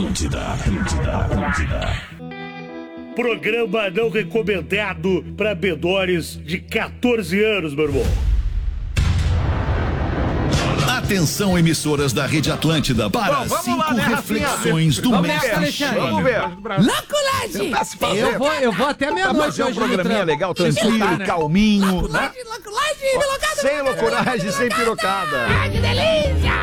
Programa não recomendado para menores de 14 anos, meu irmão. Atenção, emissoras da Rede Atlântida, para 5 reflexões do mestre. Vamos ver. Loucolagem! Eu vou até meia-noite hoje. Um programinha legal, tranquilo, calminho. Loucolagem, pirocada. Sem loucuragem, sem pirocada. Ai, que delícia!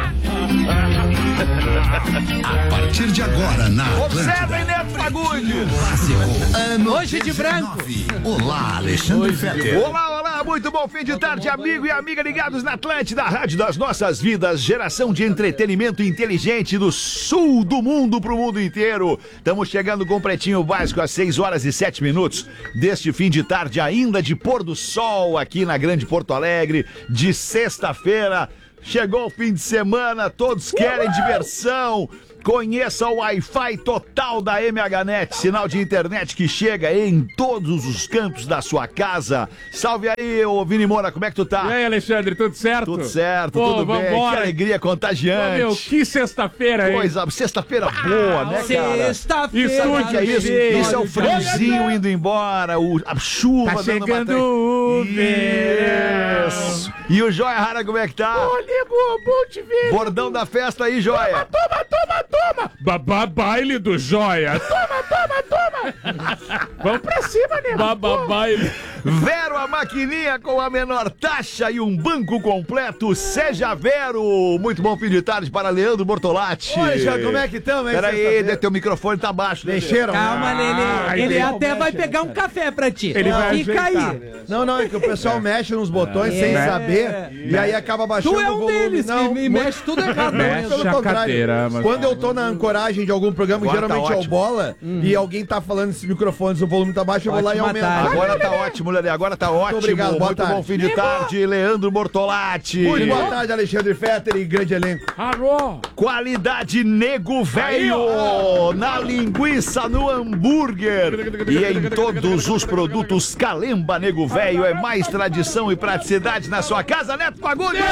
A partir de agora, na Observem, Neto Fagundes. Clássico, ano Hoje de branco. 19. Olá, Alexandre Fetter. Olá, muito bom fim de tarde, amigo e amiga ligados na Atlântida, a rádio das nossas vidas, geração de entretenimento inteligente do sul do mundo pro mundo inteiro. Estamos chegando com o Pretinho Básico às 6h07 deste fim de tarde, ainda de pôr do sol aqui na Grande Porto Alegre, de sexta-feira. Chegou o fim de semana, todos querem diversão. Conheça o Wi-Fi total da MHNet, sinal de internet que chega em todos os cantos da sua casa. Salve aí, ô Vini Moura, como é que tu tá? E aí, Alexandre, tudo certo? Tudo certo, Pô, tudo bem. vambora. Que alegria contagiante. Meu, que sexta-feira, hein? Coisa, sexta-feira boa, né, cara? Sexta-feira. Isso Sabe o que é isso? Isso é o friozinho indo embora, a chuva Tá dando chegando uma... o verão. Isso. E o Joia Rara, como é que tá? Ô, nego, bom te ver. Bordão da festa aí, Joia. Toma. Baile do Joia. Toma. Vamos pra cima, nego. Baile. Vero, a maquininha com a menor taxa e um banco completo. Seja Vero. Muito bom fim de tarde para Leandro Bortolatti. Oi, já, como é que estamos, hein? Peraí, teu microfone tá baixo. Né? Deixaram? Calma, Lelê. Ele até vai pegar um café pra ti. Ele vai Fica ajeitar. aí. Não, é que o pessoal mexe nos botões sem saber e aí acaba baixando Tu é o um volume. deles Não, que mexe tudo errado. Mexe pelo a contrário. cadeira, mas... Quando eu tô na ancoragem de algum programa, Agora geralmente tá é o ótimo. Bola, e alguém tá falando esses microfones, o volume tá baixo, eu vou lá e Ótima aumento. tarde. Agora tá ótimo, Lelê. Agora tá ótimo. obrigado, boa Muito tarde. bom fim de tarde, Leandro Bortolatti. Muito boa tarde, Alexandre Fetter e grande elenco. Alô. Qualidade Nego Velho na linguiça, no hambúrguer e em todos os produtos Calemba Nego Velho. É mais tradição e praticidade na sua casa, Neto Fagundes.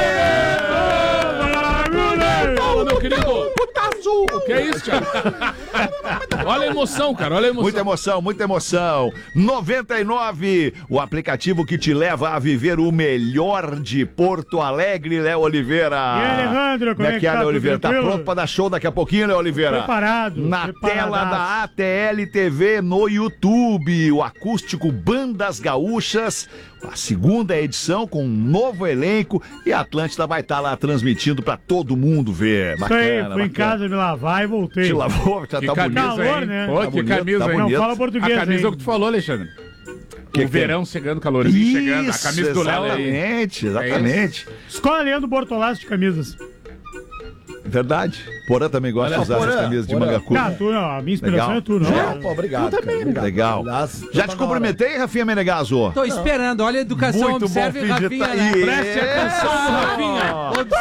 Fala, meu querido. Putaço. O que é isso, cara? Olha a emoção, cara. Olha a emoção. Muita emoção. 99, o aplicativo que te leva a viver o melhor de Porto Alegre, Léo Oliveira. E aí, Alejandro, como é que tá? Léo Tudo Oliveira? Tá tranquilo? pronto pra dar show daqui a pouquinho, Léo Oliveira? Preparado. Na tela da ATL TV no YouTube, o acústico Bandas Gaúchas, a segunda edição com um novo elenco e a Atlântida vai estar lá transmitindo pra todo mundo ver. Isso aí, fui em casa me lavar e voltei. Te lavou, já Que tá bonito. camisa, Calor, hein? né? Pô, Tá que bonito, camisa, tá hein? bonito. Não fala A português, camisa é o hein? que tu falou, Alexandre. Que o verão chegando, calorzinho chegando. A camisa do Léo aí. Exatamente. Escola Leandro Bortolatti de camisas. Verdade. Porã também gosta de usar Porã, essas camisas de Porã. manga curta. Ah, tu não, a minha inspiração Legal. é tu, não. Não, pô, obrigado. Tu também, cara, obrigado. Legal. Aliás, Já tá te na hora. cumprimentei, Rafinha Menegaso? Tô esperando. Olha a educação. Muito bom Observe, fim de Rafinha. tarde. Né? Preste atenção no Rafinha.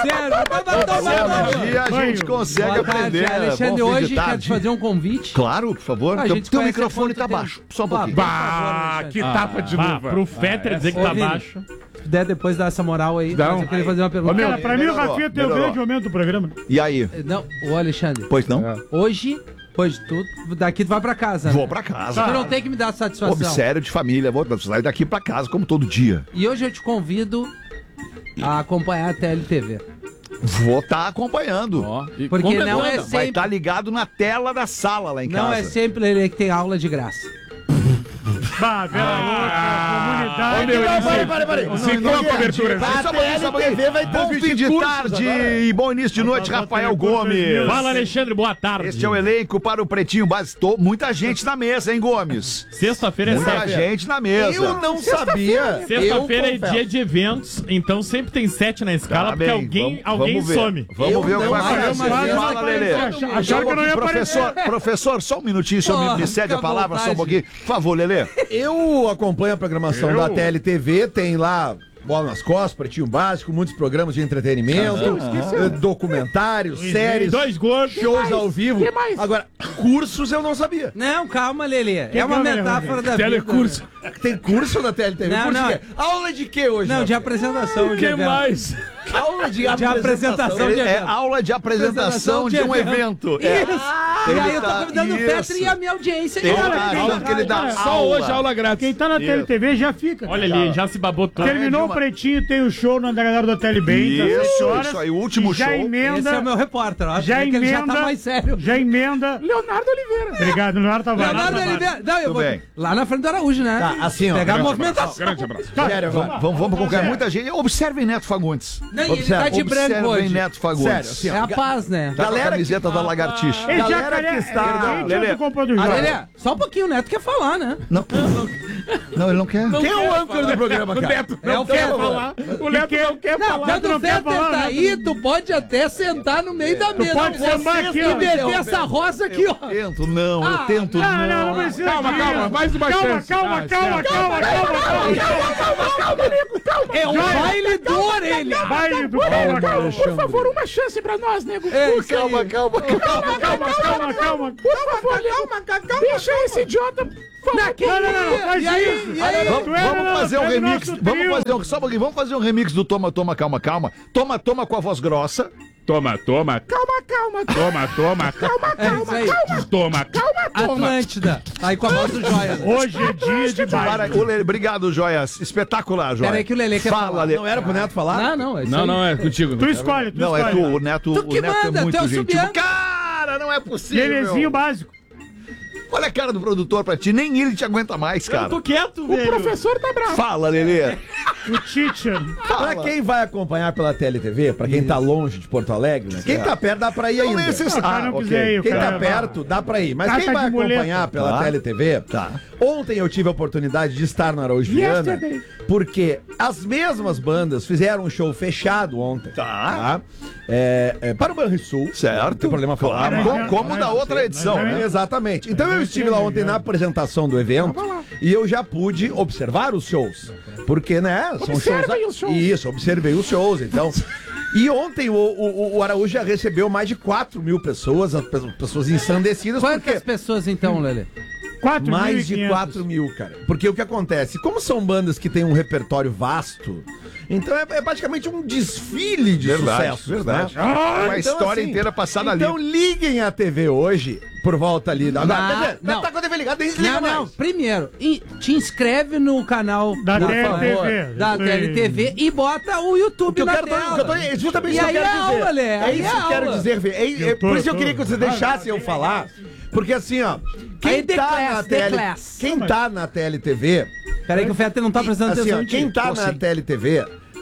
Observe. Um dia a gente consegue Boa tarde, aprender. Alexandre. Bom fim de Hoje quero te tarde. fazer um convite. Claro, por favor. A Teu gente conhece microfone há tá quanto baixo. tempo? Só um pouquinho. Bah, que tapa de luva. Pro Fetter dizer que Ô, tá Vini, baixo. Se puder depois dar essa moral aí, Dá mas um- eu queria fazer uma pergunta. Cara, pra mim o melhorou, Rafinha tem o melhorou. grande momento do programa. E aí? Não, ô Alexandre, Pois não? hoje, depois de tudo, daqui tu vai pra casa, Vou né? pra casa. Tu não tem que me dar satisfação. Sério de família. Vou sair daqui pra casa como todo dia. E hoje eu te convido a acompanhar a TLTV. Vou estar acompanhando. Ó, e Porque comentando. não é Vai sempre, estar ligado na tela da sala lá em não casa. é sempre ele que tem aula de graça. Bah, Vera Louca, Ô, comunidade. meu, Peraí. Se com a cobertura. A TLTV vai Bom transmitir fim de cursos tarde agora. e bom início de noite, Rafael Gomes. Fala, Alexandre, boa tarde. Este é o elenco para o Pretinho Básico. Muita gente na mesa, hein, Gomes? Sexta-feira é Muita sexta. gente na mesa. Eu não sabia. Sexta-feira Eu é confesso. dia de eventos, então sempre tem 7 na escala, Tá porque bem, alguém vamos ver. some. Vamos ver o que não vai sabia, acontecer. mas Fala, Lelê. Acharam que eu não ia Professor, só um minutinho, só Pô, me cede a fica à palavra, só um vontade. pouquinho. Por favor, Lelê. Eu acompanho a programação da TLTV, tem lá Bola nas Costas, Pretinho Básico, muitos programas de entretenimento, documentários, séries, 2 gols. shows ao vivo. Agora, cursos eu não sabia. Não, calma, Lelê. É uma calma, metáfora da vida. Telecurso. Tem curso na TLTV? Não, Curso não. de quê? Aula de quê hoje? Não, de Rafinha? apresentação. O de que evento. mais? Aula de apresentação de É evento. aula de apresentação de um evento. É. Isso. E Ele aí eu tô tá- convidando o isso. Fetter e a minha audiência. Ele Cara, tá achando que ele dá Só aula. hoje aula grátis. Quem tá na TeleTV já fica. Olha ali, já se babou todo. Terminou o Pretinho, tem o show na galera da Telebem. às 6 horas, Isso aí, o último e já show. emenda, Esse é o meu repórter, ó. já Vê que ele já emenda, tá mais sério. já emenda. Leonardo Oliveira. Obrigado, Leonardo Tavares. Leonardo Oliveira. Não, eu Tudo vou bem. lá na frente do Araújo, né? Tá, assim, ó. Pegar a Grande movimentação. Grande abraço. Sério, Vamos colocar muita gente. Observem Neto Fagundes. Não, e ele tá de branco Observem hoje. Neto Fagundes. Sério, assim, ó. É a paz, né? Tá com a Galera camiseta da lagartixa. Ele já Galera que está- Lelê, comprou do jogo. Lelê, só um pouquinho, o Neto quer falar, né? Não, ele não quer. Quem é o âncora do programa, cara? É o Fetter. O Neto não quer Não, falar. quando o não quer Fetter falar, tá né? aí, tu pode até sentar no meio da mesa. pode sentar aqui, ó. E meter essa roça aqui, ó. Tento não, eu Ah, tento Não, não não. precisa Calma, disso. calma, mais uma chance. Calma, calma. É um baile do orelha. Baile do calma, calma. Por favor, uma chance pra nós, nego. É isso aí. Calma. Calma. Deixa esse idiota. Não, faz E aí? isso. E aí? Vamos fazer um Pega o remix. nosso Vamos trio. fazer só um pouquinho. Vamos fazer um remix do Toma, calma. Toma com a voz grossa. Toma. Calma. Toma. É isso aí. Toma. Atlântida. Aí com a voz do Joia. Hoje é dia de baile. Obrigado, Joias. Espetacular, Joias. Pera aí que o Lelê quer Fala, falar. Lelê. Não era pro Neto falar? Não, é isso Não, aí. não, é contigo. Tu escolhe, tu Não, é escolhe. tu, o Neto. Tu que o Neto manda, é tu muito é o gentil. subiano. Cara, não é possível. Belezinho básico. Olha a cara do produtor pra ti, nem ele te aguenta mais, cara. Tô quieto, velho. professor tá bravo. Fala, Lelê. O teacher. Pra quem vai acompanhar pela TeleTV, pra quem tá longe de Porto Alegre, né? Quem tá perto dá pra ir ainda. O cara não quiser ir, o Quem cara tá vai. perto, dá pra ir. Mas Tá, quem tá vai de muleta. acompanhar pela Tá. TeleTV, ontem eu tive a oportunidade de estar no Araújo Viana, porque as mesmas bandas fizeram um show fechado ontem. Tá. Para o Banrisul. Certo. Não tem problema falar. Claro. né? Como da outra edição, né? Exatamente. Então eu estive lá ontem na apresentação do evento e eu já pude observar os shows. Porque, né? São Observem shows. os shows. Isso, observei os shows. Então. E ontem o Araújo já recebeu mais de 4 mil pessoas, as pessoas ensandecidas. Quantas Porque pessoas então, Lelê? 4.500. mais de 4 mil, cara. Porque o que acontece? Como são bandas que têm um repertório vasto, então é praticamente um desfile de sucesso. verdade. Né? Uma Então, história assim, inteira passada então ali. liguem a TV hoje, por volta ali. Agora, Não, quer dizer, não. tá com a TV ligada, nem desliga Não, mais. primeiro, te inscreve no canal Da por TeleTV. favor, da Isso aí. TeleTV e bota o YouTube O que eu na quero, tela. é justamente E isso que aí eu quero é dizer. aula, Lê, É aí isso é que eu quero aula. dizer, Fê. Por isso eu queria que você deixasse eu falar, porque assim, ó, quem Aí, the tá class, na the class. quem tá na TeleTV, Peraí que o Fetter não tá prestando assim, atenção ó, em quem ti. tá na TeleTV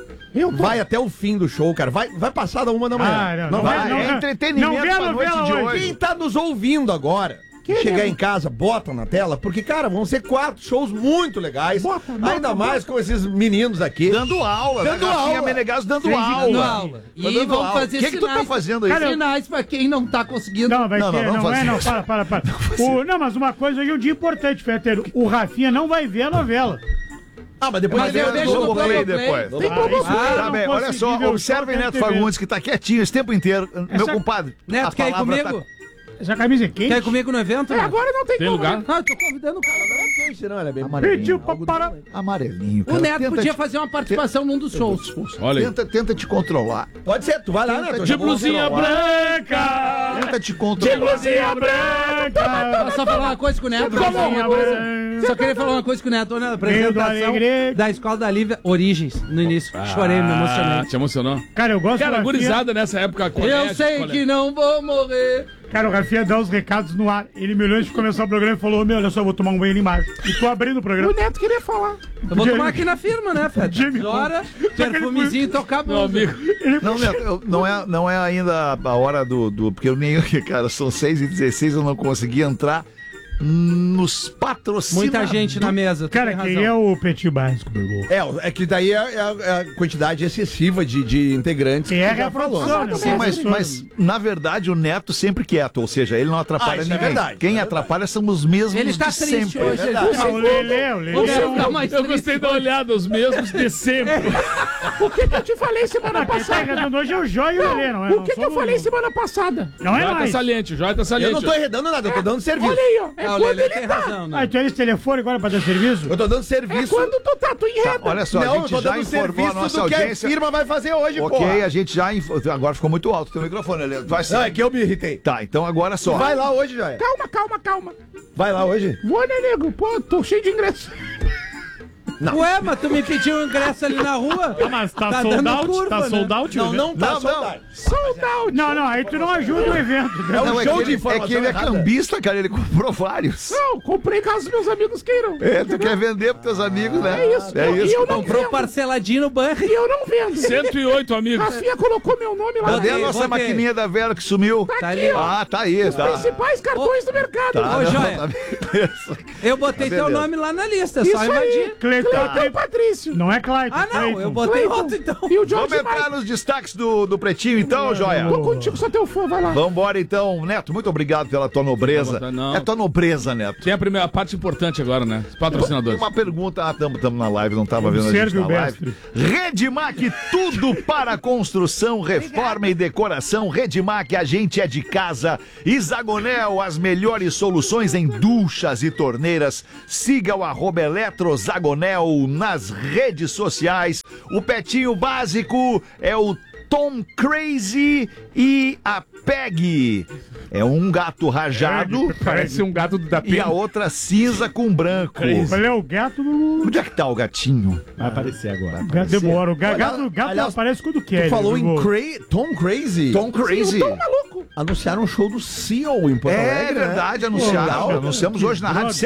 vai até o fim do show, cara. Vai passar da 1 da manhã. Não vai, vai, não é vai. entretenimento Não vê a pra noite novela de hoje. hoje. Quem tá nos ouvindo agora, chegar em casa, bota na tela, porque, cara, vão ser 4 shows muito legais. Ainda mais com esses meninos aqui. Dando aula, Dando né? Rafinha aula. Menegas dando Dando aula. aula. Tá E dando vamos aula. fazer O que que tu tá fazendo aí? Cara, sinais pra quem não tá conseguindo. Não, vai Não, ter, não não faz é, não, isso. para. Não, mas uma coisa hoje é um dia importante, Fetter. O Rafinha não vai ver a novela. Ah, mas depois Mas ele eu vê deixo no no Globoplay Globoplay. depois. Tem Globoplay. Tá não bem, olha consegui só, ver o observem show da Neto TV. Fagundes, que tá quietinho esse tempo inteiro. Meu compadre, Neto, a quer ir palavra comigo? Essa camisa é quente? Quer ir comigo no evento? Neto? Agora não tem Tem como. lugar? Não, eu tô convidando o cara. Não, ele é bem Pediu pra parar. Amarelinho, O Neto podia fazer uma participação num dos shows. Olha aí. Tenta te controlar. Pode ser, tu vai lá, né? De blusinha Branca! Tenta te De controlar. blusinha branca! Posso só falar uma coisa com o Neto? Blusinha branca! Só queria falar uma coisa com o Neto. Na Meio do apresentação Alegre. da Escola da Lívia, Origens, no início. Chorei, me emocionei. Te emocionou? Cara, eu gosto Cara, do Rafinha. gurizada nessa época. Eu sei que não vou morrer. Cara, o Rafinha dá os recados no ar. Ele me olhou antes de começar o programa e falou: Meu, olha só, eu vou tomar um banho ali embaixo. E tô abrindo o programa. Neto queria falar. Eu vou tomar aqui na firma, né, Fred? Jimmy Chora, perfumezinho e tocar a Meu blusa. amigo. Não, Neto, não é ainda a hora do. Porque eu nem. Cara, são 6h16, eu não consegui entrar nos patrocinadores. Muita gente na mesa. tu Cara, tem quem razão. é o Pretinho Básico, meu irmão? É que daí é a quantidade excessiva de integrantes Quem é tu já falou. reprodução, né? Sim, mas na verdade o Neto sempre quieto, ou seja, ele não atrapalha isso é ninguém. verdade. Quem atrapalha são os mesmos Ele tá de triste sempre. hoje. Ah, o Lelê, o Lelê. Ele tá mais Eu triste gostei da olhada, os mesmos de sempre. O que eu te falei semana Quem tá passada? enredando hoje é o Jó e o Lelê, não é? O que eu falei semana passada? Não é Joia tá mais. saliente, o Joia tá Eu saliente. não tô arredando nada, eu tô dando serviço. Olha aí, ó. o Lelê tem razão, né? Ah, tu é esse telefone agora pra dar serviço? Eu tô dando serviço. Quando tu tá, tu enreda. Olha só, a Não, eu gente tô já dando informou a serviço nossa do que a audiência. firma vai fazer hoje, Ok, porra. a gente já... Agora ficou muito alto o teu microfone, Lelê. Vai ser... Não, é que eu me irritei. Tá, então agora só. Vai lá hoje, já. Calma. Vai lá hoje? Vou, né, nego? Pô, tô cheio de ingresso. Ué, mas tu me pediu um ingresso ali na rua? Ah, mas tá dando sold out? curva, Tá né? sold out? Não, não tá Não, soldado. Sold out. Não, aí tu não ajuda o evento. É um Não, show que de ele, informação que ele é errada. cambista, cara. Ele comprou vários. Não, comprei caso meus amigos queiram. Tu quer vender pros teus amigos, né? É isso. É E isso. eu não Comprou vendo. parceladinho no banco. E eu não vendo. 108 amigos. Rafinha colocou meu nome lá. Cadê a Botei, nossa botei. maquininha da Vera que sumiu? Tá ali, aqui, ó. ó. Ah, tá aí, tá. Principais cartões do mercado. Tá, Ô, não, Joia. tá beleza. Eu botei teu beleza. nome lá na lista, é Isso só aí. invadir. Cleiton Patrício. Não é Clayton. Ah, não, Clayton. eu botei Cleiton. outro então. E o Vamos George entrar Michael. nos destaques do Pretinho, então, Joia? Tô contigo, sou teu fã, vai lá. Vambora, então. Neto, muito obrigado pela tua nobreza. Não. É tua nobreza, Neto. Tem a primeira parte importante agora, né? Os patrocinadores. Uma pergunta. Ah, tamo na live, não tava vendo a gente Observe na o live. Redmac, tudo para construção, reforma e decoração. Redmac, a gente é de casa. Hexagonel, as melhores soluções em duchas e torneiras. Siga o @eletrozagonel nas redes sociais. O Petinho Básico é o Tom Crazy e a Peg. É um gato rajado Parece um gato da e a outra cinza com branco. Qual é o gato do... Onde é que tá o gatinho? Vai aparecer agora. O gato demora. O gato aliás, aparece quando quer. Tu falou em Bibo. Tom Crazy. Tom Crazy. Anunciaram um show do Seal em Porto É Alegre, né? verdade, anunciaram. Legal. Anunciamos hoje na rádio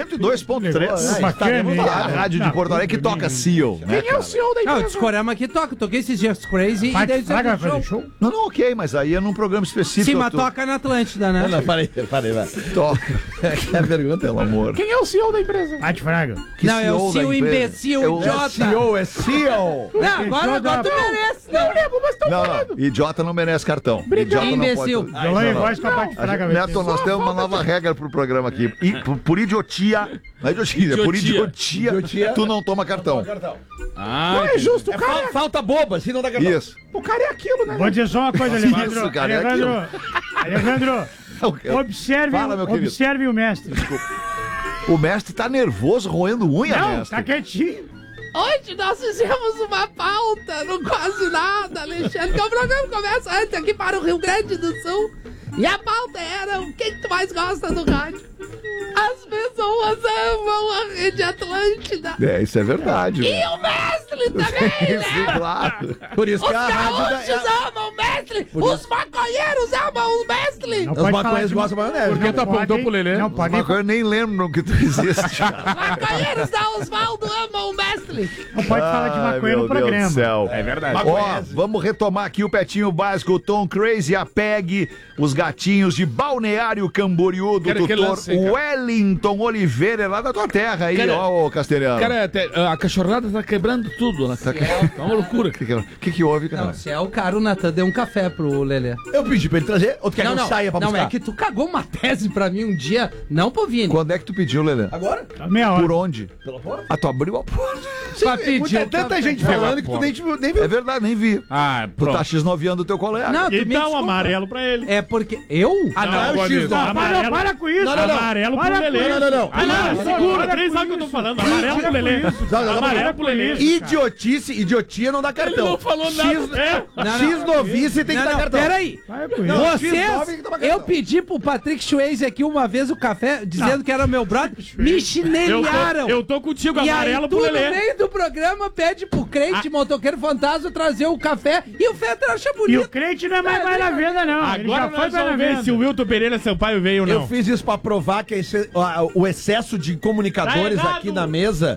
102.3. Bacana, hein? A rádio de Porto Alegre que toca Seal, né? Quem é o CEO da Não, o empresa? Discorama aqui toca. Toquei esses dias Crazy e Vai daí vai show. fazer show? Não, ok, mas aí é num programa específico. Sim, mas tu- toca na Atlântida, né? Não, parei, vai. Toca. É a pergunta, Pelo amor. Quem é o CEO da empresa? Bate Fraga. Que Não, é o CEO da Sil empresa? imbecil, É o idiota. CEO, é Seal. Não, agora tu merece. Não, nego, mas estão Não, falando. idiota não merece cartão. Idiota não Imbecil. pode. Violão e não. voz com a Bate Fraga. Neto, nós temos uma nova regra pro programa aqui. E, por idiotia, não é idiotia, por idiotia, tu não toma cartão. Ah, Não é justo, o cara, Falta boba, assim não dá cartão. Isso. o cara é aquilo, né? Vou dizer só uma coisa, Alejandro. Isso, cara, é Alejandro, Fala, meu querido. observe o mestre. O mestre tá nervoso, roendo unha, Não, mestre. tá quietinho. Hoje nós fizemos uma pauta, não quase nada, Alexandre, que o programa começa antes aqui para o Rio Grande do Sul. E a pauta era o que tu mais gosta do rádio. As pessoas amam a Rede Atlântida. É, isso é verdade. E o mestre também, né? Sim, claro. Por isso Os que a rádio gaúchos da... amam o mestre. Os maconheiros amam o mestre. Não Os pode falar maconheiros de- gostam de maionese. Porque tu apontou pro Lelê. Não pode nem, Mas eu nem lembro que tu existe. Maconheiros da Osvaldo amam o mestre. não pode falar de Ai, maconha meu no programa. Deus do céu. É verdade. Ó, vamos retomar aqui o Petinho Básico, o Tom Crazy, a Peg, os gatinhos de Balneário Camboriú, do Quero que tutor lance, cara. Wellington Oliveira, é lá da tua terra aí, Cara, ó, ô Castelhano. Cara, a cachorrada tá quebrando tudo, né? Tá uma loucura. O que houve, cara? Não, se é o cara, o Natan deu um café pro Lelê. Eu pedi pra ele trazer, ou tu quer que eu saia pra não, buscar? é que tu cagou uma tese pra mim um dia, não pro Vini. Quando é que tu pediu, Lelê? Agora? Tá meia hora. Por onde? Ah, tu abriu a porta. Só pediu Tem tanta café. gente falando que tu nem viu. É verdade, nem vi. Ah, Tu tá pronto. x9ando o teu colega. Não, tu E me dá um desculpa. amarelo pra ele. É porque... Eu? Ah, não, é o X do Não, para com isso. Não, não, não. Amarelo pro Para com Lelê. isso. Não. Ah, não, segura, três sabe o que eu tô falando. Amarelo pro Lelê. Amarelo pro Lelê. Idiotia não dá cartão. Ele não falou nada. X novice tem que dar cartão. Peraí. Para com isso. Não, Vocês, X9 tem que tomar cartão. eu pedi pro Patrick Swayze aqui uma vez o café, dizendo que era meu brother, me chinelharam. Eu tô contigo, E aí amarelo tu, pro no Lelê. meio do programa, pede pro crente, motoqueiro fantasma, trazer o café e o Fetter acha E bonito. o crente não é mais na venda, não. Ele já Agora foi nós pra na vamos ver venda. se o Wilton Pereira Sampaio veio ou Eu não. fiz isso pra provar que o excesso de comunicadores Tá errado. aqui na mesa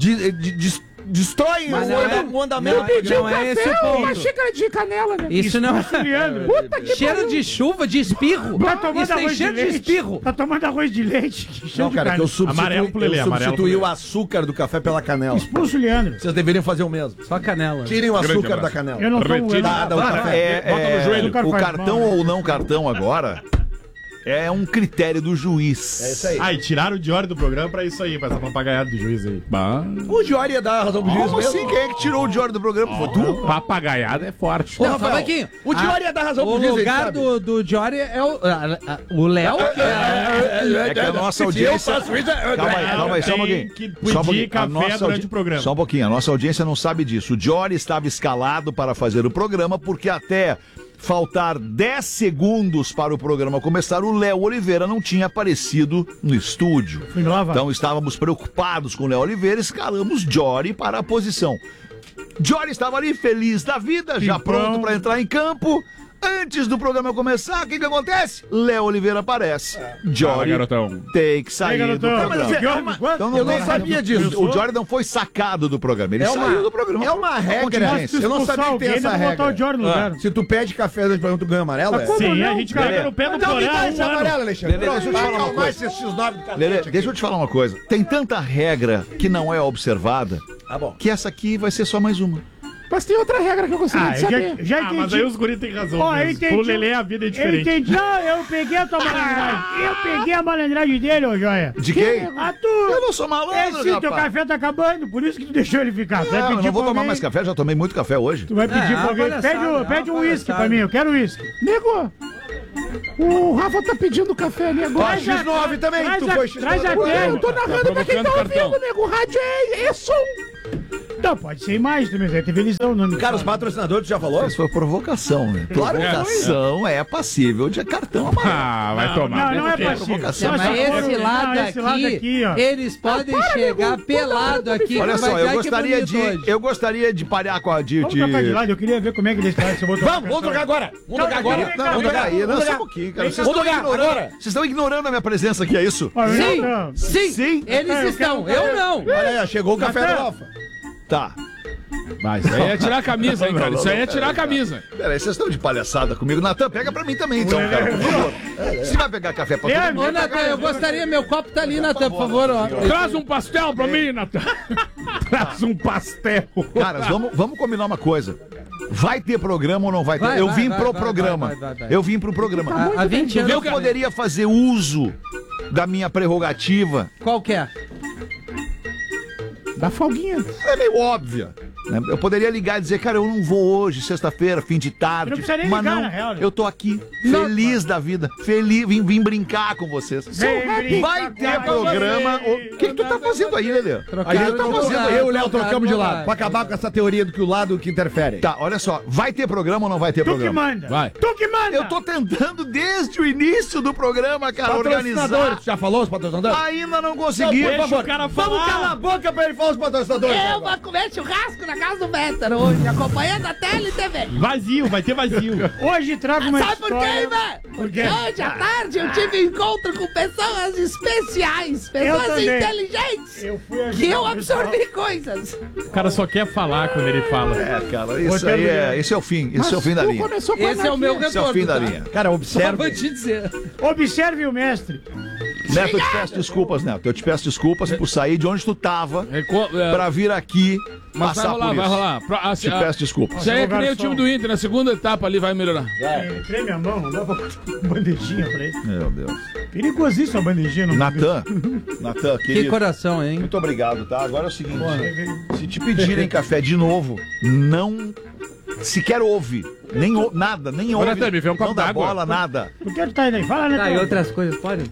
destroem Mas não é- o andamento. não é esse o Uma ponto. xícara de canela, né? Isso não Leandro. Puta que cheiro pariu. de chuva, de espirro. Tá tomando Isso tem arroz de cheiro de leite. espirro. Tá tomando arroz de leite. Que cheiro Não, de cara, que carne. eu Amarelo pro Lelê, amarelo substituí pro o Lelê. açúcar do café pela canela. Expulsa o Leandro. Vocês deveriam fazer o mesmo. Só canela. Tirem o Grande açúcar abraço. da canela. Eu não tomo Retira. ele. Nada, o café. Bota no joelho. Açúcar O faz cartão mal, né? ou não cartão agora é um critério do juiz. É isso aí. Ah, e tiraram o Diori do programa pra isso aí, pra essa papagaiada do juiz aí. O Diori ia dar razão pro juiz Como mesmo. assim? Quem é que tirou o Diori do programa? Foi tu? Papagaiada é forte. Ô, Não, Rafael, Rafael, o Diori ia dar razão o pro juiz. lugar do Diori é o Léo, que É que a nossa audiência... Calma aí, só um pouquinho. Que Só um pedir pouquinho. café durante o programa. Só um pouquinho, a nossa audiência não sabe disso. O Diori estava escalado para fazer o programa porque até faltar 10 segundos para o programa começar, o Léo Oliveira não tinha aparecido no estúdio. Fui lavar. Então estávamos preocupados com o Léo Oliveira e escalamos Diori para a posição. Diori estava ali feliz da vida, já pronto para entrar em campo. Antes do programa começar, o que acontece? Léo Oliveira aparece. Diori garotão. tem que sair do programa. Então Eu não sabia disso. O Diori não foi sacado do programa, ele saiu do programa. É uma regra. Contingência. Eu não sabia que tem essa botar o regra. Diori no lugar. Se tu pede café durante o programa, tu ganha amarelo, é? Sim, a gente carrega no pé do Então me Porã dá há esse um ano. amarelo, Alexandre. Lelê, deixa eu te Vai falar uma acalmar coisa. esse X9 do cacete Lelê, aqui. deixa eu te falar uma coisa. Tem tanta regra que não é observada Tá bom. que essa aqui vai ser só mais uma. Mas tem outra regra que eu gostaria Ah, de saber. já Ah, mas entendi. aí os guris têm razão. Ó, eu mesmo. entendi. Pro Lelê a vida é Eu diferente. entendi. Não, eu peguei a tua malandragem. Eu peguei a malandragem dele, ô Joia. De quem? Ah, tu. Eu não sou malandro, Sim, teu rapaz. café tá acabando, por isso que tu deixou ele ficar. Tu vai Não, eu pedir não vou pra tomar alguém- mais café, já tomei muito café hoje. Tu vai pedir pra alguém. palhaçada, Pede um uma uísque pra palhaçada. mim, eu quero uísque. Nego, o Rafa tá pedindo café ali agora. Ó, X9 também, tu foi X9. Traz a Ué, tela. Eu tô narrando pra quem tá ouvindo, nego. O rádio é som. Não, pode ser imagem também, vai ter televisão. Não me Cara, os fala. patrocinadores, tu já falou? Isso foi provocação, né? Provocação é passível de cartão amarelo. Ah, vai Não, tomar. Não é Porque possível. provocação. Mas Não, esse lado esse lado aqui, ó. eles podem chegar pelado aqui. Olha que só, vai eu dar que gostaria bonito hoje. eu gostaria de parar com a Vamos trocar de lado, eu queria ver como é que eles fazem. Vamos trocar agora. Vamos trocar agora. Não, Vamos tocar aí, não, Vamos só um tocar. pouquinho, cara. Vocês Vamos estão tocar ignorando. agora. Vocês estão ignorando a minha presença aqui, é isso? Sim, eles estão. Eu não. Olha aí, chegou o café do Rafa. Tá. Mas isso aí é tirar a camisa, hein, cara? Isso aí é tirar a camisa. Peraí, vocês estão de palhaçada comigo. Natan, pega pra mim também, então, cara, por favor. Você vai pegar café pra todo mundo? Ô, Natan, eu gostaria, meu copo tá ali, Natan, por favor. Ó. Traz um pastel pra mim, Natan. Traz um pastel. Caras, vamos combinar uma coisa. Vai ter programa ou não vai ter? Vai, Eu vai, vim vai, pro vai, programa. vai. Eu vim pro programa. Há 20 anos. Eu poderia fazer uso da minha prerrogativa. Qual que é? Dá folguinha. É meio óbvia. Né? Eu poderia ligar e dizer, cara, eu não vou hoje, sexta-feira, fim de tarde. Não precisa nem mas ligar, não, na real, né? eu tô aqui, feliz da vida. Feliz, vim brincar com vocês. Vai ter programa. O que tu tá fazendo aí, Lelê? A gente tá de fazendo, lugar, eu e o Léo trocaram trocamos de de lado. lugar. Pra acabar com essa teoria do que o lado que interfere. Tá, olha só. Vai ter programa ou não vai ter Tu que programa? manda. Vai. Tu que manda. Eu tô tentando desde o início do programa, cara, Patrocinadores, organizar. tu já falou os patrocinadores? Ainda não consegui. Por favor, o cara vamos falar. calar a boca pra ele falar os patrocinadores. Eu vou comer churrasco na casa do Vétero hoje, acompanhando a Tele TV. Vazio, vai ter vazio. Hoje trago uma Sabe por quê, história. velho? Por quê? Hoje à tarde eu tive encontro com pessoas especiais, Eu pessoas também. inteligentes, Eu fui ajudar que eu o pessoal. absorvi coisas. O cara só quer falar quando ele fala. É, cara, isso aí é. Esse é o fim. Esse é o fim da linha. Esse é o meu Esse é o retorno. fim da tá? linha. Cara, Só observe. vou te dizer. Observe o mestre. Neto, eu te peço desculpas, Neto. Eu te peço desculpas por sair de onde tu tava pra vir aqui Mas vai passar rolar, por vai isso. rolar. Te peço desculpas. Isso aí é que nem o Garçom. time do Inter, na segunda etapa ali vai melhorar. Creme a mão, não dá pra botar uma bandejinha pra ele. Meu Deus. Perigosíssima a bandejinha. Não Natan, Que querido. coração, hein? Muito obrigado, tá? Agora é o seguinte. Se te pedirem café de novo, não sequer ouve. Nem nada, nem ouve. Natan, me vê um copo não dá d'água. bola, nada. Por que tu tá aí? Fala, né? Tá, e cara? outras coisas podem?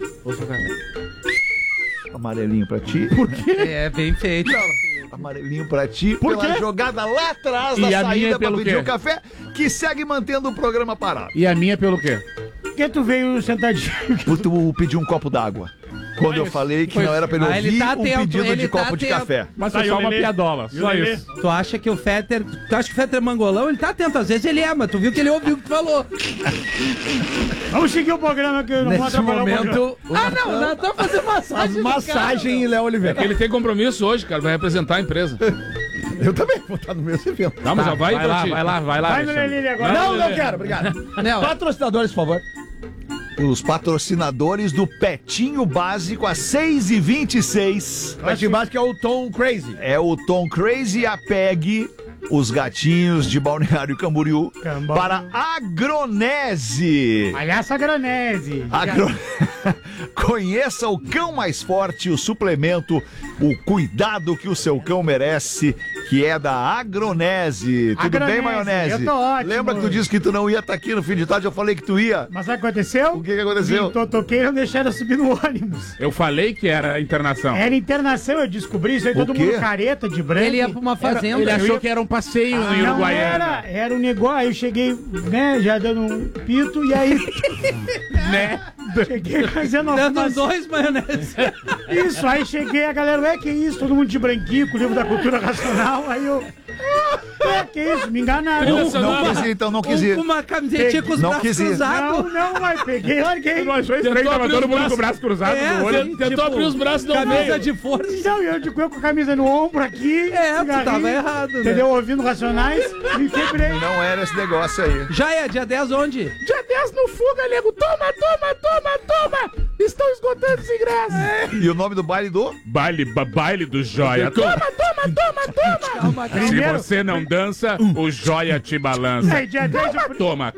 Amarelinho pra ti. É, bem feito. Amarelinho pra ti pela jogada lá atrás E da a minha saída pra pelo pedir quê? o café, que segue mantendo o programa parado. E a minha pelo quê? Por que tu veio sentadinho? Por tu pedir um copo d'água. Quando eu falei que não era pra ele Ah, ele ouvir tá um atento, pedido ele de tá copo de atento. café. Mas Tá, foi e só o uma Lelê? piadola, E o só Lelê? isso. Tu acha que o Fetter... Tu acha que o Fetter é mangolão? Ele tá atento, às vezes ele é, mas tu viu que ele ouviu o que tu falou. Vamos seguir o programa que eu não vou Nesse atrapalhar o programa. momento, Ah, não, nós estamos fazendo massagem. massagem em Léo Oliveira. Ele tem compromisso hoje, cara, vai representar a empresa. Eu também vou estar no mesmo evento. Tá, mas já vai, vai lá, ti. vai lá, vai lá. Vai no Alexandre. Lelê agora. Não, Lelê. não quero, obrigado. Não, Patrocinadores, por favor. Os patrocinadores do Petinho Básico a 6h26. Mas de baixo que é o Tom Crazy. É o Tom Crazy, a Peg os gatinhos de Balneário Camboriú para Agronese. Palhaça Agronese. Conheça o Cão Mais Forte, o suplemento, o cuidado que o seu cão merece, que é da Agronese. Tudo bem, Maionese? Eu tô ótimo. Lembra que tu disse que tu não ia estar aqui no fim de tarde? Eu falei que tu ia. Mas sabe o que aconteceu? O que aconteceu? Toquei e não deixaram subir no ônibus. Eu falei que era internação. Era internação, eu descobri isso aí, todo mundo careta de branco. Ele ia pra uma fazenda. Ele achou que era um passeio em Não Uruguaiana. era um negócio, aí eu cheguei, né, já dando um pito, e aí... Né? Cheguei fazendo Dando dois maionese. Isso, aí cheguei, a galera, que isso? Todo mundo de branquinho, com o livro da cultura racional, aí eu... que isso? Me enganaram. Não quis ir, então, não quis ir. Com uma camisetinha com os Não braços quis ir. cruzados. Não, mas peguei e larguei. Não achou estranho, tava todo mundo com o braço cruzado no olho. Tentou abrir os braços, não Camisa veio. de força. Não, eu com a camisa no ombro aqui. Tu tava errado, né? Entendeu? Ouvindo Racionais, me quebrei. Não era esse negócio aí. Já é, dia 10 onde? Dia 10 no Fuga, nego. Toma. Estão esgotando os ingressos. E o nome do baile do? Baile do Joia. Toma. Calma, Se você não dança, o Joia te balança. Aí, dia 10, Toma.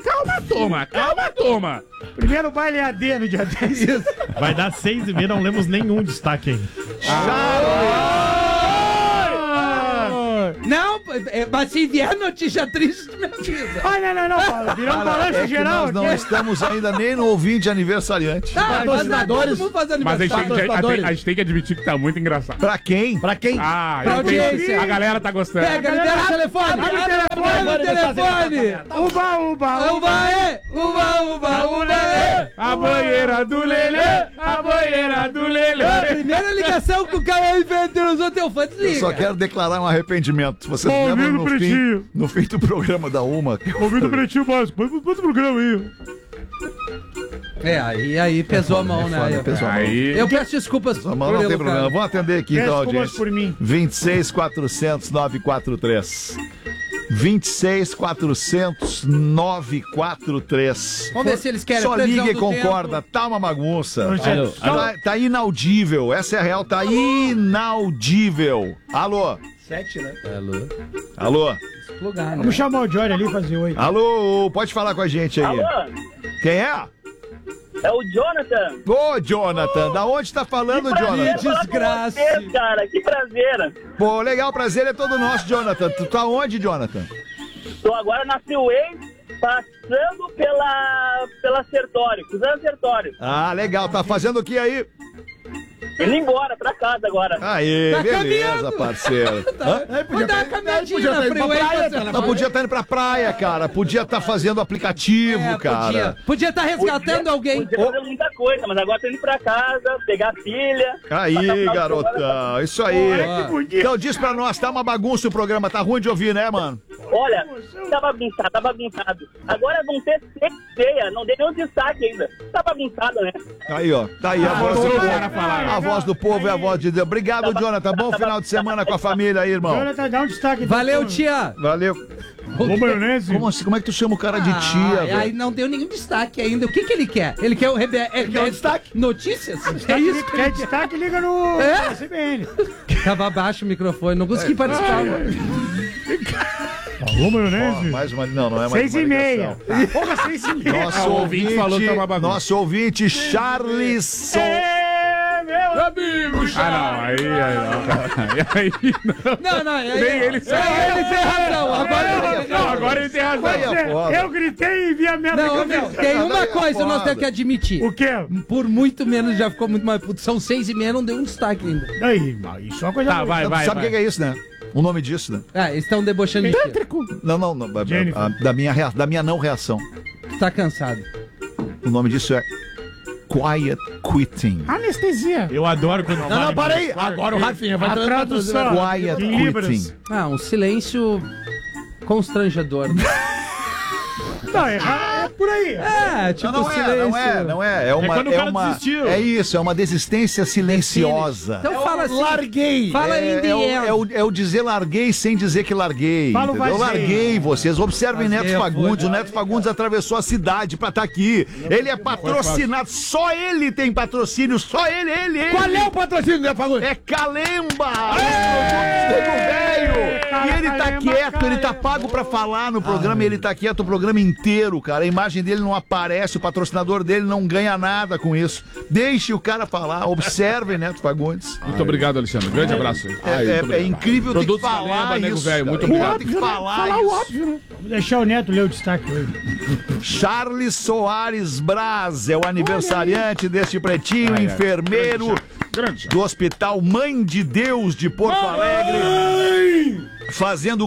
primeiro baile é AD no dia 10. Vai dar 6h30, não lemos nenhum destaque ainda. Não, mas se vier notícia triste, me avisa. Não, Paulo. Virou um balanço É que geral nós não aqui. estamos ainda nem no ouvinte aniversariante. Patrocinadores. Mas a gente tem que admitir que tá muito engraçado. Pra quem? Pra quem? Ah, Pra audiência. a galera tá gostando. Pega, libera o telefone. Libera o telefone. Uba. A banheira do Lelê. A primeira ligação que o cara inventou, usou teu fã, Eu desliga. só quero declarar um arrependimento. Vocês lembram no fim do programa da Uma? Ouvindo o Pretinho Básico. Bota o programa aí. Aí pesou a mão, né? Pessoal, Aí. Eu peço desculpas mas não tem problema. Vamos atender aqui então, audiência. por mim. 26.400.943. 26.400.943. Vamos ver se eles querem Só previsão liga e do concorda. tempo. Tá uma bagunça. Alô. Tá inaudível. Essa é a real. Tá inaudível. Alô? 7, né? Alô? Lugar, né? Vamos chamar o Jory ali e fazer 8. Alô? Pode falar com a gente aí. Alô? Quem é? É o Jonathan. Ô, Jonathan. Da onde tá falando, Jonathan? Desgraça. Vocês, cara, que prazer. Pô, legal. Prazer é todo nosso, Jonathan. Tu tá onde, Jonathan? Tô agora na Freeway, passando pela Sertório, cruzando Sertório. Ah, legal. Tá fazendo o que aí? Indo embora pra casa agora. Aê, Tá beleza, caminhando. parceiro. Vamos dar uma caminhadinha na freeway. Não, podia estar indo pra praia, cara. Podia estar fazendo aplicativo, cara. Podia estar resgatando alguém. Podia fazer muita coisa, mas agora tô indo pra casa, pegar a filha. Aí, garotão. Isso aí. Que bonito. Então diz pra nós, tá uma bagunça o programa. Tá ruim de ouvir, né, mano? Olha, tá bagunçado. Agora vão ter ceia, não dei nenhum destaque ainda. Tá bagunçado, né? Aí, ó. Tá aí a voz do povo. falar. A voz do povo é a voz de Deus. Obrigado, Jonathan. Bom final de semana com a família aí, irmão. Jonathan, dá um destaque. Valeu, tia. Valeu. Ô, maionese. Como assim? Como é que tu chama o cara de tia, Aí velho? não deu nenhum destaque ainda. O que ele quer? Ele quer o destaque? Notícias? É isso que Quer ele quer. destaque, liga no CBN. Tava abaixo o microfone, não consegui participar. Alô, maionese. Mais uma... Não, não é mais 6h30. uma Porra, 6h30. Nosso o ouvinte falou que tá uma bagunça. Nosso ouvinte, Charlisson. Meu Amigo, não. Aí não. Não, Nem ele sabe. Ele tem razão. Agora ele tem razão. Aí é foda. Eu gritei e vi a merda Não, acontecer. tem uma Aí é coisa nós foda. temos que admitir. O quê? Por muito menos já ficou muito mais puto. São 6h30, não deu um destaque ainda. Aí, isso é uma coisa Tá, boa. vai. Sabe o que é isso, né? O nome disso, né? Eles estão debochando de ti. Não. Jennifer. Da minha não reação. Tá cansado. O nome disso é Quiet Quitting. Anestesia. Eu adoro quando... Não, para aí. Agora o Rafinha vai A tradução. Quiet Em Libras. Quitting. Um silêncio constrangedor. Não, é por aí. Tipo Não silêncio. não é. É uma, quando o cara desistiu. É isso, é uma desistência silenciosa. Então fala assim. Larguei. Fala em the end. É o dizer larguei sem dizer que larguei. Fala o Entendeu? Eu vazio. larguei vocês. Observem Vazio, Neto Fagundes. foi. O Neto Fagundes atravessou a cidade pra estar aqui. Ele é patrocinado. Só ele tem patrocínio. Só ele. Qual é o patrocínio, né, Fagundes? É Calemba! Os produtos Nego Velho! E ele tá quieto, ele tá pago pra falar no programa e ele tá quieto o programa inteiro, cara. A imagem dele não aparece, o patrocinador dele não ganha nada com isso. Deixe o cara falar, observem, Neto Fagundes. Muito obrigado, Alexandre. Grande abraço. É incrível ter que falar Nego isso. Velho, muito obrigado. Tem que falar o isso. óbvio, né? Vou deixar o Neto ler o destaque hoje. Charles Soares Braz é o aniversariante deste pretinho, enfermeiro do Hospital Mãe de Deus de Porto Alegre. Fazendo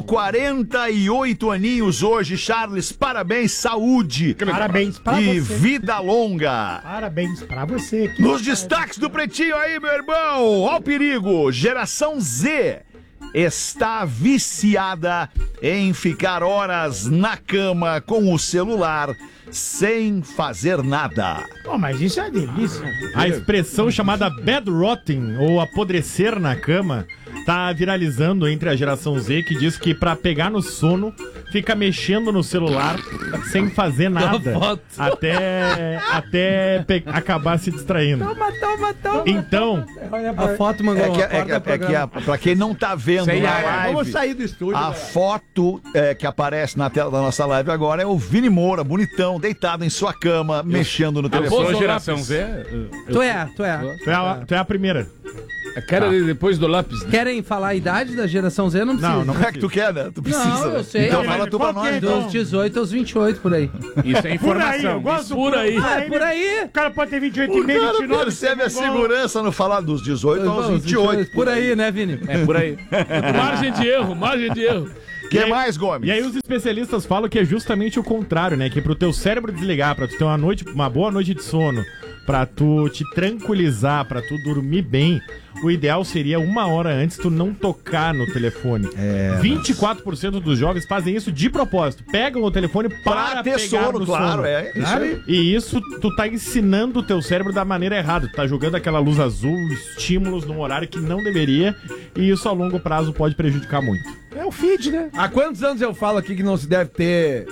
48 aninhos hoje. Charles, parabéns, saúde. Parabéns pra e você. vida longa. Parabéns pra você. Nos destaques do pretinho aí, meu irmão. Ó o perigo. Geração Z está viciada em ficar horas na cama com o celular sem fazer nada. Pô, mas isso é delícia. A expressão chamada bed rotting, ou apodrecer na cama, tá viralizando entre a geração Z, que diz que pra pegar no sono, fica mexendo no celular sem fazer nada, até acabar se distraindo. Então, A foto mandou Pra quem não tá vendo na live, Vamos sair do estúdio. a foto que aparece na tela da nossa live agora é o Vini Moura, bonitão, deitado em sua cama, mexendo no Eu telefone. sou geração Z. Tu é. tu é a primeira. A cara depois do lápis. Querem falar a idade da geração Z? Não precisa. Não é que tu quer, né? Tu precisa. Não, eu né? sei. Então Mas fala tu pra qual que nós. é, então. Dos 18 aos 28, por aí. Isso é Por aí, eu informação. gosto Por aí. Por aí. O cara pode ter 28 e O meio, cara 29. percebe a segurança no falar dos 18 aos 28. Por aí, né, Vini? É por aí. Margem de erro, margem de erro. Que mais, Gomes? E aí os especialistas falam que é justamente o contrário, né? Que pro teu cérebro desligar, pra tu ter uma boa noite de sono, pra tu te tranquilizar, pra tu dormir bem, o ideal seria 1 hora antes tu não tocar no telefone. 24% dos jovens fazem isso de propósito. Pegam o telefone para ter pegar sono, no claro, sono. é. Isso aí. E isso tu tá ensinando o teu cérebro da maneira errada. Tu tá jogando aquela luz azul, estímulos num horário que não deveria, e isso a longo prazo pode prejudicar muito. É o feed, né? Há quantos anos eu falo aqui que não se deve ter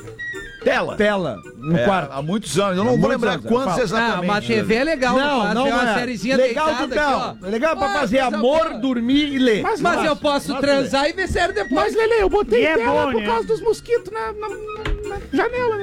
tela no quarto? Há muitos anos. Eu não vou lembrar quantos exatamente. Uma TV é legal. Não é uma é. sériezinha Legal deitada do não. aqui, ó. É legal pra fazer coisa amor, boa. dormir e ler. Mas eu posso transar e ver série depois. Mas, Lele, eu botei E é tela bom, por né? causa dos mosquitos na janela,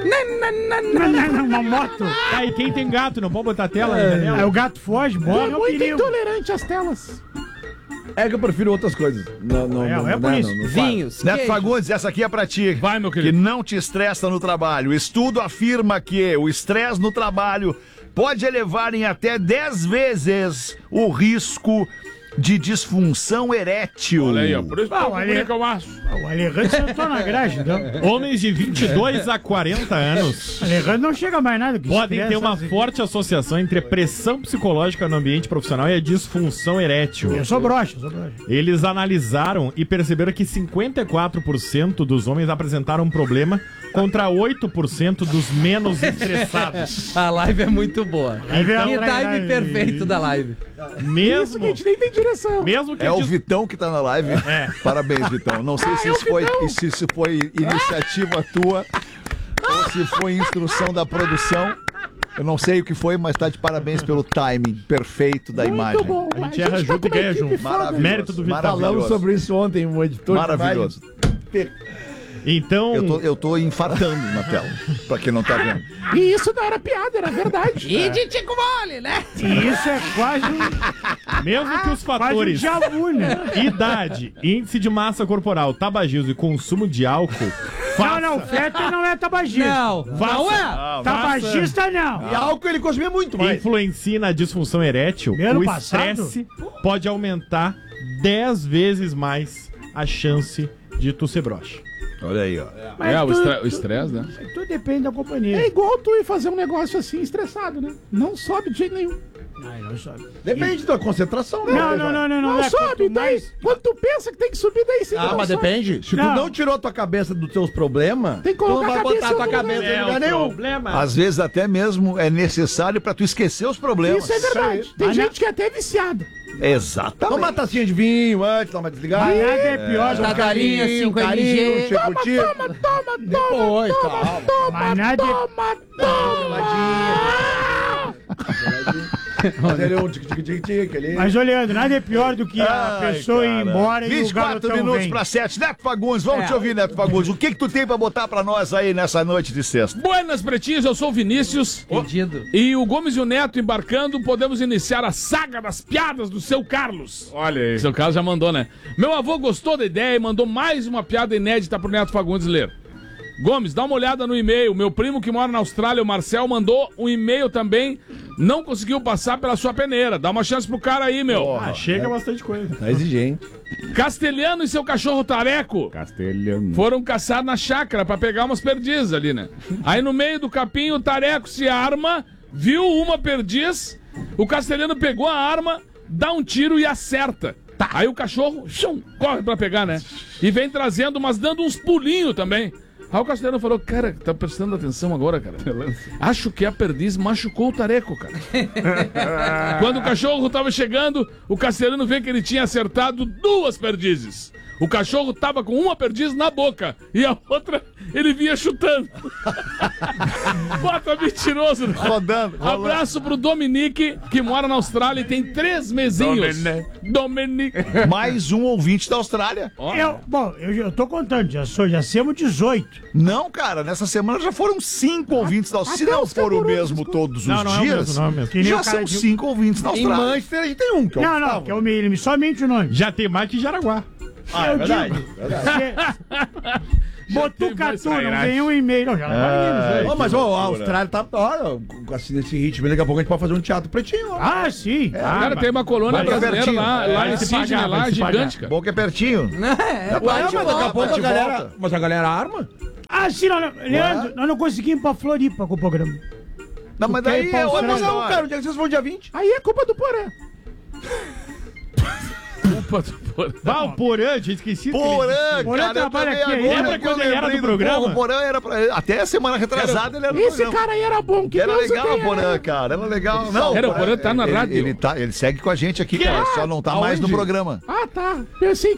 né? Uma moto. Aí quem tem gato não pode botar tela na janela? Aí o gato foge, bora, é um perigo. intolerante às telas. É que eu prefiro outras coisas. É por isso. Vinhos. Neto queijo. Fagundes, essa aqui é pra ti. Vai, meu Que querido. não te estressa no trabalho. Estudo afirma que o estresse no trabalho pode elevar em até 10 vezes o risco de disfunção erétil. Olha aí, ó. Por isso que o Ale- que eu acho. O Alejandro sentou na grade, então. Homens de 22 a 40 anos O Alejandro não chega mais nada. Que podem ter estresse, uma assim. forte associação entre a pressão psicológica no ambiente profissional e a disfunção erétil. Eu sou broxa. Eles analisaram e perceberam que 54% dos homens apresentaram um problema contra 8% dos menos estressados. A live é muito boa. Então- Que time perfeito da live. Mesmo, nem tem direção. mesmo que É a o dis- Vitão que tá na live. Parabéns, Vitão. Não sei se isso foi iniciativa tua ou se foi instrução da produção. Eu não sei o que foi, mas tá de parabéns pelo timing perfeito da imagem. a gente erra junto e ganha junto. Maravilhoso. Mérito do Vital. Maravilhoso. Falamos sobre isso ontem, o editor. Maravilhoso. Então, Eu tô infartando na tela, pra quem não tá vendo. E isso não era piada, era verdade. E de tico mole, né? E isso é quase mesmo que os quase um fatores jabu, né? idade, índice de massa corporal, tabagismo e consumo de álcool Não, o Fetter não é tabagista. Não, não é. Tabagista não. E álcool ele consumia muito mais. influencia na disfunção erétil, E ano o passado? estresse pode aumentar 10 vezes mais a chance de tu ser broxa. Olha aí, ó. Mas O estresse, né? tudo depende da companhia. É igual tu ir fazer um negócio assim, estressado, né? Não sobe de jeito nenhum. Não sobe. Depende da concentração, né? Não. Não sobe, daí. Quando tu pensa que tem que subir, daí sim. Ah, mas depende. Se tu Não. não tirou tua cabeça dos teus problemas, Tem que tu não colocar vai a botar cabeça tua no cabeça lugar. em lugar nenhum. problema. Às vezes até mesmo é necessário pra tu esquecer os problemas. Isso é verdade. Tem Mas gente que é até viciada. Exatamente. Toma uma tacinha de vinho antes, dá uma desligada. Mas nada é pior do que Tadarinha, 5 mg. Toma. Depois, calma. Mas nada é... Fazer um tic-tic-tic-tic ali. Mas, ô Leandro, nada é pior do que a pessoa ir embora e o 24 garotão minutos vem. pra 7. Neto Fagundes, vamos te ouvir, Neto Fagundes. O que tu tem pra botar pra nós aí nessa noite de sexta? Buenas, pretinhos, eu sou o Vinícius. Entendido. E o Gomes e o Neto embarcando, podemos iniciar a saga das piadas do seu Carlos. Olha aí. Seu Carlos já mandou, né? Meu avô gostou da ideia e mandou mais uma piada inédita pro Neto Fagundes ler. Gomes, dá uma olhada no e-mail. Meu primo que mora na Austrália, o Marcel, mandou um e-mail também. Não conseguiu passar pela sua peneira. Dá uma chance pro cara aí, meu. Chega bastante coisa. Tá exigente. Castelhano e seu cachorro Tareco Castelhano. foram caçar na chácara pra pegar umas perdizes ali, né? Aí no meio do capim o Tareco se arma, viu uma perdiz, o Castelhano pegou a arma, dá um tiro e acerta. Aí o cachorro corre pra pegar, né? E vem trazendo, mas dando uns pulinhos também. Aí o Castelhano falou, cara, tá prestando atenção agora, cara? Acho que a perdiz machucou o Tareco, cara. Quando o cachorro tava chegando, o Castelhano vê que ele tinha acertado 2 perdizes. O cachorro tava com uma perdiz na boca e a outra ele vinha chutando. Bota mentiroso. Né? Rodando. Abraço pro Dominique, que mora na Austrália e tem 3 mesinhos. Dominique. Mais um ouvinte da Austrália. Eu tô contando, já somos 18. Não, cara, nessa semana já foram 5 ouvintes da Austrália. Se não for o mesmo todos os dias, Não é o mesmo. Que nem já o cara são de- 5 ouvintes da Em Austrália. Manchester a gente tem um, que é o Não, Gustavo. que é o ele somente o nome. Já tem mais que Jaraguá. Eu digo. Botucatu, não vem um e-mail. Não, já não vai ninguém. Ô, mas ó, a Austrália tá. Olha, assim, nesse ritmo, daqui a pouco a gente pode fazer um teatro pretinho. Ó. Ah, sim. Cara, tem uma colônia vai brasileira pertinho. lá em se Sydney, pagar, lá, vai se gigante, cara. Bom que é pertinho. Ué, mas daqui a pouco a galera. Mas a galera arma? Ah, sim, Leandro, nós não conseguimos ir pra Floripa com o programa. Não, mas Tu quer daí ir pra é outra Austrália? Não, história. cara, onde é que vocês vão dia 20? Aí é culpa do Porã. Culpa do Porã. Bah, o Porã, tinha esquecido. Porã, Porã cara, eu trabalha também aqui agora ainda. Lembra que eu quando ele era lembrei do programa? Porra, o Porã era pra... Até a semana retrasada ele era do programa. cara aí era bom. Era legal o Porã, cara. Era legal. Não, Era, o Porã tá na rádio. Ele segue com a gente aqui, cara. Só não tá mais no programa. Ah, tá. Pensei